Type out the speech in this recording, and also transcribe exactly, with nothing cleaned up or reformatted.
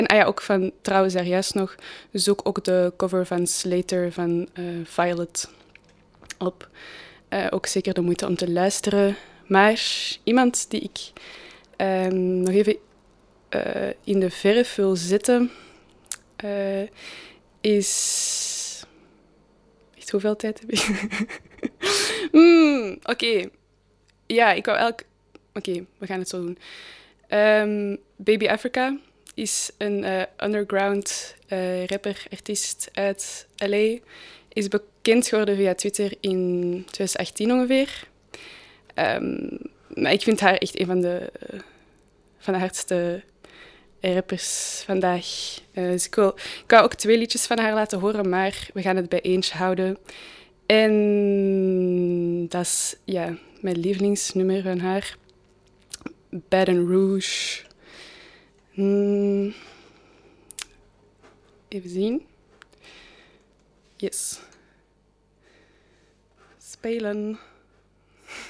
En ah ja, ook van, trouwens, daar juist nog, zoek ook de cover van Slater van uh, Violet op. Uh, ook zeker de moeite om te luisteren. Maar iemand die ik uh, nog even uh, in de verf wil zetten, uh, is... Echt, hoeveel tijd heb ik? mm, Oké. Okay. Ja, ik wou elk... Oké, okay, we gaan het zo doen. Um, Baby Africa is een uh, underground uh, rapper, artiest uit L A. Is bekend geworden via Twitter in twintig achttien ongeveer. Um, maar ik vind haar echt een van de, uh, van de hardste rappers vandaag. Uh, dus ik, wil, ik wou ook twee liedjes van haar laten horen, maar we gaan het bij eentje houden. En dat is ja, mijn lievelingsnummer van haar. Baton Rouge. Hmm. Even zien. Yes. Spelen.